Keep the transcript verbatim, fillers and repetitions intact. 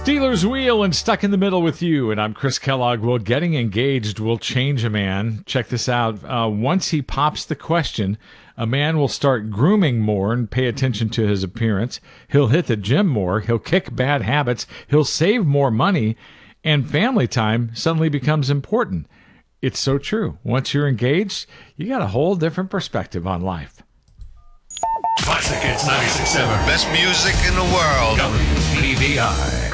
Steelers Wheel and Stuck in the Middle with you, and I'm Chris Kellogg. Well, getting engaged will change a man. Check this out. Uh, once he pops the question, a man will start grooming more and pay attention to his appearance. He'll hit the gym more. He'll kick bad habits. He'll save more money, and family time suddenly becomes important. It's so true. Once you're engaged, you got a whole different perspective on life. Classic Hits ninety-six point seven. Best music in the world. W B V I.